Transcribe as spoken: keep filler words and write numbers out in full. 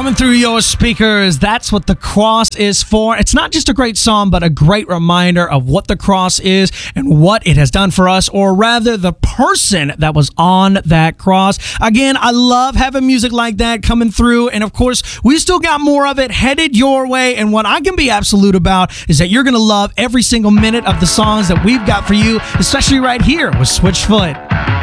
Coming through your speakers, that's what the cross is for. It's not just a great song, but a great reminder of what the cross is and what it has done for us, or rather the person that was on that cross. Again, I love having music like that coming through, and of course, we still got more of it headed your way, and what I can be absolute about is that you're going to love every single minute of the songs that we've got for you, especially right here with Switchfoot.